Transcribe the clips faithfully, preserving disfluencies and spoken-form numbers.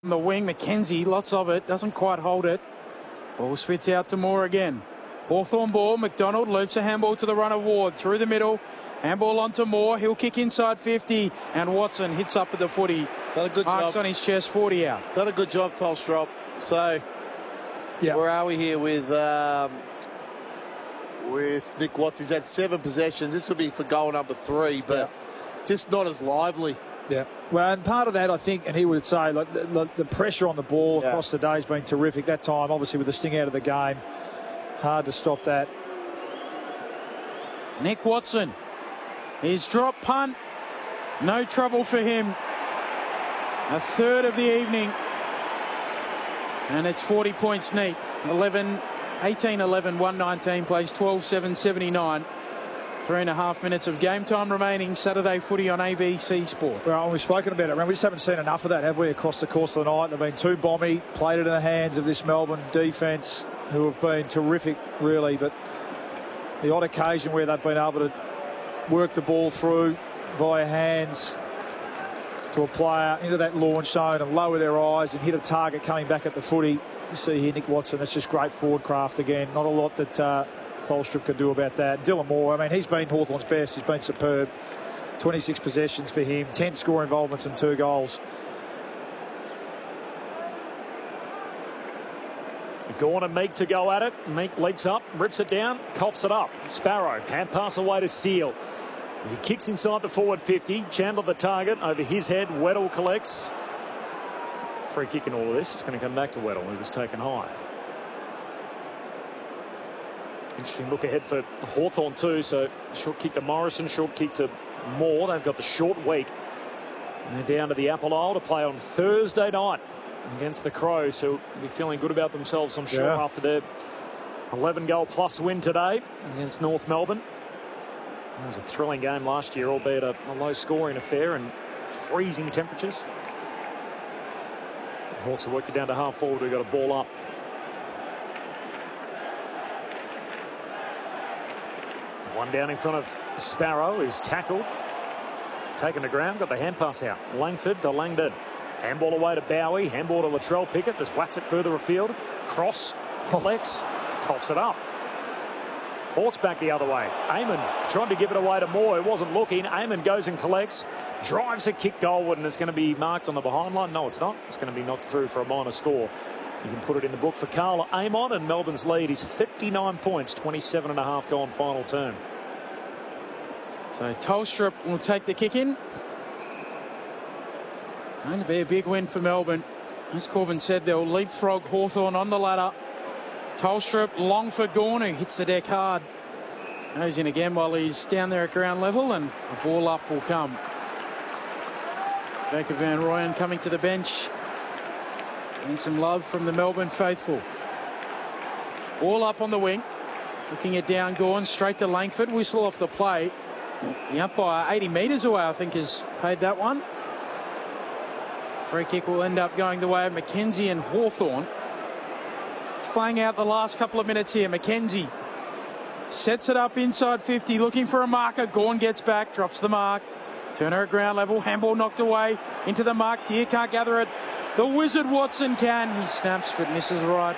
From the wing, McKenzie, lots of it, doesn't quite hold it. Ball spits out to Moore again. Hawthorn ball, McDonald loops a handball to the runner Ward, through the middle. Handball onto Moore, he'll kick inside fifty, and Watson hits up at the footy. Done a good Marks job. on his chest, forty out. Done a good job, Tolstrop. So, yeah. Where are we here with um, with Nick Watts? He's had seven possessions. This will be for goal number three, but yeah. just not as lively. Yeah. Well, and part of that, I think, and he would say, like the, the pressure on the ball yeah. across the day has been terrific. That time, obviously, with the sting out of the game, hard to stop that. Nick Watson, his drop punt, no trouble for him. A third of the evening, and it's forty points neat. eleven, eighteen eleven, one nineteen, plays twelve seven seventy-nine. Three and a half minutes of game time remaining. Saturday footy on A B C Sport. Well, we've spoken about it. Remember, we just haven't seen enough of that, have we, across the course of the night? They've been too bomby, played it in the hands of this Melbourne defence, who have been terrific, really. But the odd occasion where they've been able to work the ball through via hands to a player into that launch zone and lower their eyes and hit a target coming back at the footy. You see here Nick Watson, that's just great forward craft again. Not a lot that uh, Tholstrup could do about that. Dylan Moore, I mean, he's been Hawthorn's best. He's been superb. twenty-six possessions for him, ten score involvements and two goals. Gawn and Meek to go at it. Meek leaps up, rips it down, coughs it up. Sparrow, hand pass away to Steele. He kicks inside the forward fifty. Chandler the target over his head. Weddle collects. Free kick in all of this. It's going to come back to Weddle, who was taken high. Interesting look ahead for Hawthorn too. So short kick to Morrison, short kick to Moore. They've got the short week. And they're down to the Apple Isle to play on Thursday night against the Crows, who will be feeling good about themselves, I'm sure, yeah. after their eleven goal plus win today against North Melbourne. It was a thrilling game last year, albeit a, a low scoring affair and freezing temperatures. The Hawks have worked it down to half forward. We've got a ball up. One down in front of Sparrow is tackled. Taken to ground, got the hand pass out. Langford to Langdon. Handball away to Bowie. Handball to Latrell Pickett. Just whacks it further afield. Cross. Collects. Coughs it up. Hawks back the other way. Eamon trying to give it away to Moore. He wasn't looking. Eamon goes and collects. Drives a kick goalward, and it's going to be marked on the behind line. No, it's not. It's going to be knocked through for a minor score. You can put it in the book for Carl Amon, and Melbourne's lead is fifty-nine points, twenty-seven and a half gone final term. So Tolstrup will take the kick in. Going to be a big win for Melbourne. As Corbin said, they'll leapfrog Hawthorn on the ladder. Tolstrup long for Gawn, who hits the deck hard. Goes in again while he's down there at ground level, and a ball up will come. Jacob Van Rooyen coming to the bench. Getting some love from the Melbourne faithful. Ball up on the wing. Looking it down, Gawn straight to Langford. Whistle off the play. The umpire eighty metres away, I think, has paid that one. Free kick will end up going the way of McKenzie and Hawthorn. Playing out the last couple of minutes here. McKenzie sets it up inside fifty, looking for a marker. Gawn gets back, drops the mark. Turner at ground level. Handball knocked away into the mark. Deer can't gather it. The Wizard Watson can. He snaps but misses right.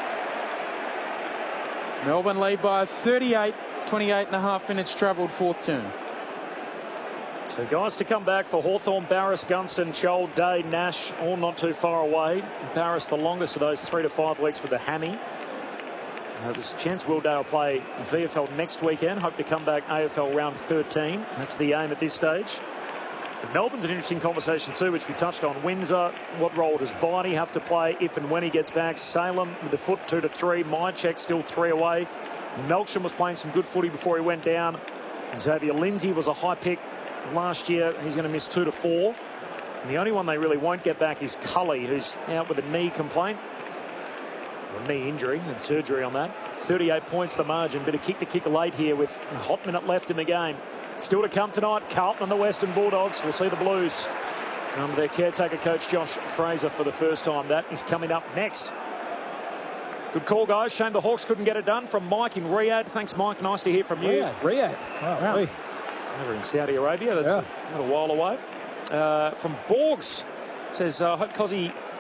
Melbourne lead by thirty-eight. twenty-eight and a half minutes travelled, fourth turn. So guys to come back for Hawthorn, Barras, Gunston, Chol, Day, Nash, all not too far away. Barras the longest of those three to five weeks with a hammy. Uh, there's a chance Willdale will play V F L next weekend. Hope to come back A F L round thirteen. That's the aim at this stage. But Melbourne's an interesting conversation too, which we touched on. Windsor, what role does Viney have to play if and when he gets back? Salem with the foot two to three. Mycheck still three away. Melksham was playing some good footy before he went down. Xavier Lindsay was a high pick last year. He's going to miss two to four. And the only one they really won't get back is Cully, who's out with a knee complaint. A knee injury and surgery on that. thirty-eight points the margin. Bit of kick to kick late here with a hot minute left in the game. Still to come tonight, Carlton and the Western Bulldogs. We'll see the Blues under their caretaker coach Josh Fraser for the first time. That is coming up next. Good call, guys. Shame the Hawks couldn't get it done. From Mike in Riyadh. Thanks, Mike. Nice to hear from you. Riyadh. Riyadh. Wow. Wow. Really? Over in Saudi Arabia. That's yeah. a, a while away. Uh, from Borgs. Says, I uh, hope Cozzy